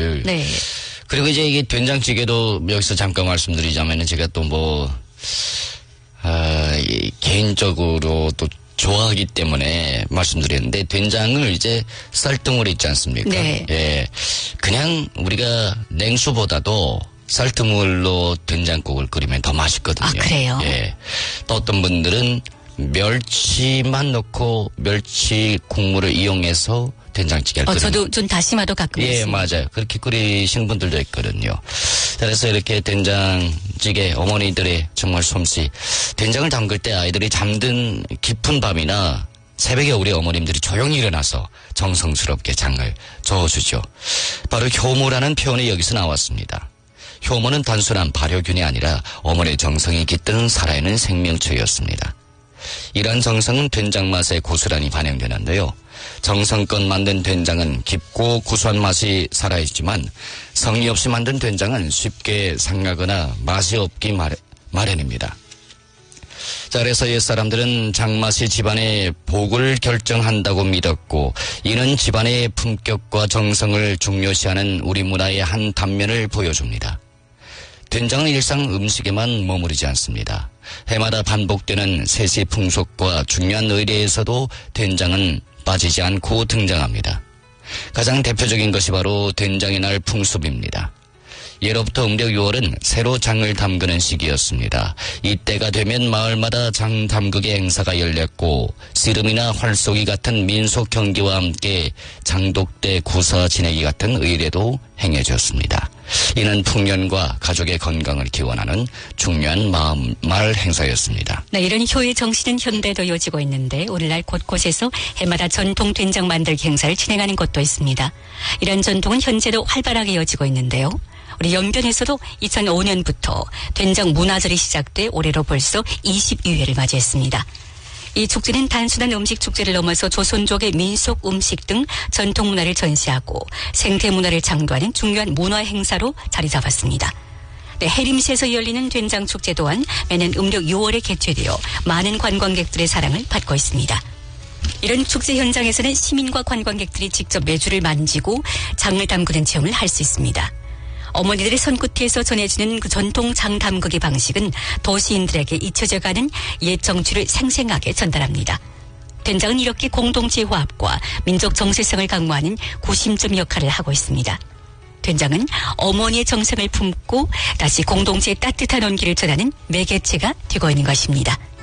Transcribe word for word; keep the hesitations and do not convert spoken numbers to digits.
어머니들. 네. 그리고 이제 이게 된장찌개도 여기서 잠깐 말씀드리자면은 제가 또 뭐, 아, 이 개인적으로 또 좋아하기 때문에 말씀드렸는데 된장을 이제 쌀뜨물 있지 않습니까? 네. 예. 그냥 우리가 냉수보다도 쌀뜨물로 된장국을 끓이면 더 맛있거든요. 아, 그래요? 예. 또 어떤 분들은 멸치만 넣고 멸치 국물을 이용해서 된장찌개를 어, 끓여요. 저도 좀 다시마도 가끔 예, 있습니다. 맞아요. 그렇게 끓이시는 분들도 있거든요. 그래서 이렇게 된장찌개 어머니들의 정말 솜씨. 된장을 담글 때 아이들이 잠든 깊은 밤이나 새벽에 우리 어머님들이 조용히 일어나서 정성스럽게 장을 저어주죠. 바로 효모라는 표현이 여기서 나왔습니다. 효모는 단순한 발효균이 아니라 어머니의 정성이 깃든 살아있는 생명체였습니다. 이러한 정성은 된장 맛에 고스란히 반영되는데요. 정성껏 만든 된장은 깊고 구수한 맛이 살아있지만 성의 없이 만든 된장은 쉽게 상하거나 맛이 없기 마련, 마련입니다. 자, 그래서 옛사람들은 장맛이 집안의 복을 결정한다고 믿었고 이는 집안의 품격과 정성을 중요시하는 우리 문화의 한 단면을 보여줍니다. 된장은 일상 음식에만 머무르지 않습니다. 해마다 반복되는 세시 풍속과 중요한 의례에서도 된장은 빠지지 않고 등장합니다. 가장 대표적인 것이 바로 된장의 날 풍습입니다. 예로부터 음력 유월은 새로 장을 담그는 시기였습니다. 이때가 되면 마을마다 장 담그기 행사가 열렸고 씨름이나 활쏘기 같은 민속 경기와 함께 장독대 구사 지내기 같은 의례도 행해졌습니다. 이는 풍년과 가족의 건강을 기원하는 중요한 마음, 말 행사였습니다. 네, 이런 효의 정신은 현대도 이어지고 있는데 오늘날 곳곳에서 해마다 전통 된장 만들기 행사를 진행하는 곳도 있습니다. 이런 전통은 현재도 활발하게 이어지고 있는데요. 우리 영변에서도 이천오 년부터 된장 문화절이 시작돼 올해로 벌써 이십이 회를 맞이했습니다. 이 축제는 단순한 음식 축제를 넘어서 조선족의 민속 음식 등 전통 문화를 전시하고 생태 문화를 창조하는 중요한 문화 행사로 자리 잡았습니다. 네, 해림시에서 열리는 된장 축제 또한 매년 음력 유월에 개최되어 많은 관광객들의 사랑을 받고 있습니다. 이런 축제 현장에서는 시민과 관광객들이 직접 메주를 만지고 장을 담그는 체험을 할 수 있습니다. 어머니들의 손끝에서 전해지는 그 전통 장 담그기 방식은 도시인들에게 잊혀져가는 옛 정취를 생생하게 전달합니다. 된장은 이렇게 공동체 화합과 민족 정체성을 강화하는 구심점 역할을 하고 있습니다. 된장은 어머니의 정성을 품고 다시 공동체의 따뜻한 온기를 전하는 매개체가 되고 있는 것입니다.